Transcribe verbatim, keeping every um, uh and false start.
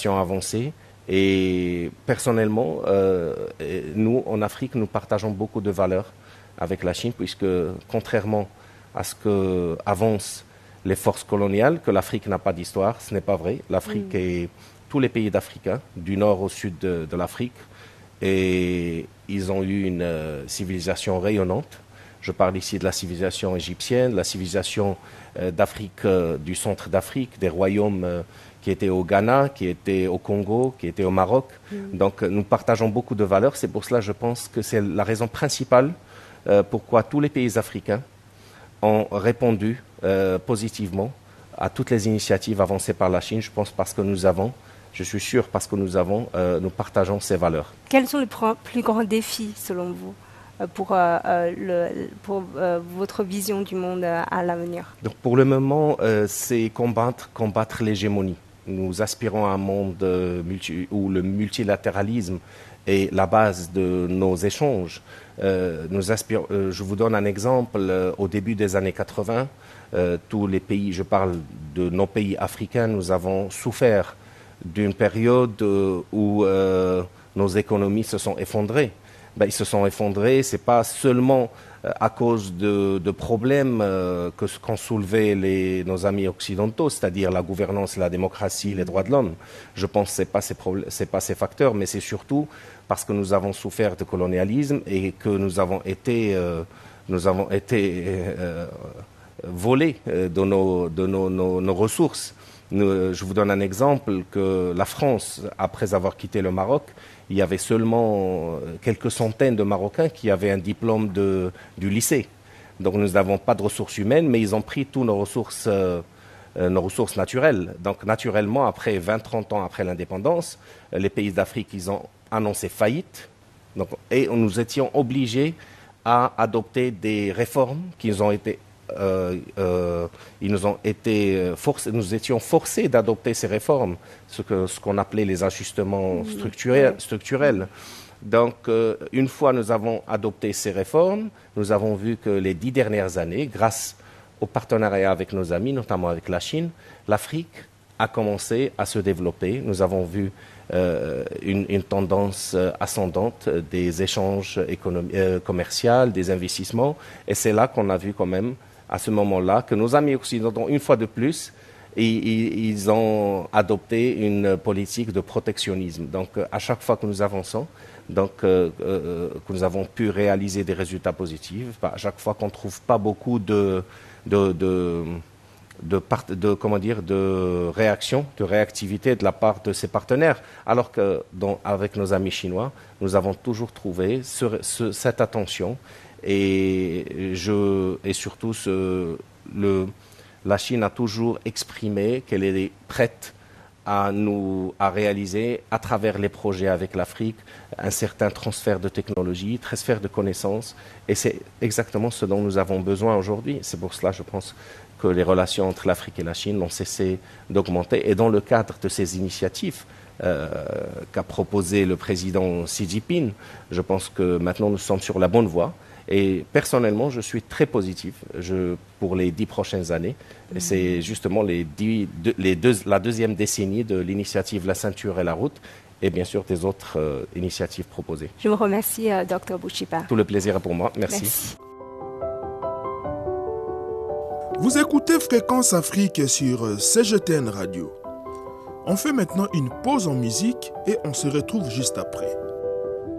civilisation avancée. Et personnellement, euh, nous, en Afrique, nous partageons beaucoup de valeurs avec la Chine, puisque contrairement à ce qu'avancent les forces coloniales, que l'Afrique n'a pas d'histoire, ce n'est pas vrai. L'Afrique mmh. et tous les pays d'Afrique, du nord au sud de, de l'Afrique, et ils ont eu une euh, civilisation rayonnante. Je parle ici de la civilisation égyptienne, la civilisation euh, d'Afrique, euh, du centre d'Afrique, des royaumes euh, qui étaient au Ghana, qui étaient au Congo, qui étaient au Maroc. Mmh. Donc nous partageons beaucoup de valeurs. C'est pour cela, je pense, que c'est la raison principale euh, pourquoi tous les pays africains ont répondu euh, positivement à toutes les initiatives avancées par la Chine. Je pense parce que nous avons, je suis sûr parce que nous avons, euh, nous partageons ces valeurs. Quels sont les plus grands défis, selon vous, pour, euh, le, pour euh, votre vision du monde euh, à l'avenir? Donc pour le moment, euh, c'est combattre, combattre l'hégémonie. Nous aspirons à un monde euh, multi, où le multilatéralisme est la base de nos échanges. Euh, nous aspirons, euh, je vous donne un exemple. Euh, au début des années quatre-vingts, euh, tous les pays, je parle de nos pays africains, nous avons souffert d'une période euh, où euh, nos économies se sont effondrées. Ben, ils se sont effondrés, ce n'est pas seulement euh, à cause de, de problèmes euh, que, qu'ont soulevés les, nos amis occidentaux, c'est-à-dire la gouvernance, la démocratie, les droits de l'homme. Je pense que ce n'est pas, pas ces facteurs, mais c'est surtout parce que nous avons souffert de colonialisme et que nous avons été, euh, nous avons été euh, volés euh, de, nos, de nos, nos, nos ressources. Nous, je vous donne un exemple, que la France, après avoir quitté le Maroc, il y avait seulement quelques centaines de Marocains qui avaient un diplôme de, du lycée. Donc nous n'avons pas de ressources humaines, mais ils ont pris toutes nos ressources, euh, nos ressources naturelles. Donc naturellement, après vingt à trente ans après l'indépendance, les pays d'Afrique, ils ont annoncé faillite. Donc, et nous étions obligés à adopter des réformes qui nous ont été Euh, euh, ils nous ont été forcés, nous étions forcés d'adopter ces réformes, ce que ce qu'on appelait les ajustements structurels. structurels. Donc, euh, une fois nous avons adopté ces réformes, nous avons vu que les dix dernières années, grâce au partenariat avec nos amis, notamment avec la Chine, l'Afrique a commencé à se développer. Nous avons vu euh, une, une tendance ascendante des échanges économi- euh, commerciaux, des investissements, et c'est là qu'on a vu quand même à ce moment-là, que nos amis occidentaux, une fois de plus, ils, ils ont adopté une politique de protectionnisme. Donc, à chaque fois que nous avançons, donc, euh, euh, que nous avons pu réaliser des résultats positifs, à chaque fois qu'on ne trouve pas beaucoup de, de, de, de, part, de, comment dire, de réaction, de réactivité de la part de ses partenaires, alors que, donc, avec nos amis chinois, nous avons toujours trouvé ce, ce, cette attention. Et, je, et surtout, ce, le, la Chine a toujours exprimé qu'elle est prête à, nous, à réaliser, à travers les projets avec l'Afrique, un certain transfert de technologie, transfert de connaissances. Et c'est exactement ce dont nous avons besoin aujourd'hui. C'est pour cela, je pense, que les relations entre l'Afrique et la Chine n'ont cessé d'augmenter. Et dans le cadre de ces initiatives euh, qu'a proposé le président Xi Jinping, je pense que maintenant nous sommes sur la bonne voie. Et personnellement, je suis très positif je, pour les dix prochaines années. Et c'est justement les dix, de, les deux, la deuxième décennie de l'initiative La Ceinture et la Route et bien sûr des autres euh, initiatives proposées. Je vous remercie, euh, docteur Bouchiba. Tout le plaisir est pour moi. Merci. Merci. Vous écoutez Fréquence Afrique sur C G T N Radio. On fait maintenant une pause en musique et on se retrouve juste après.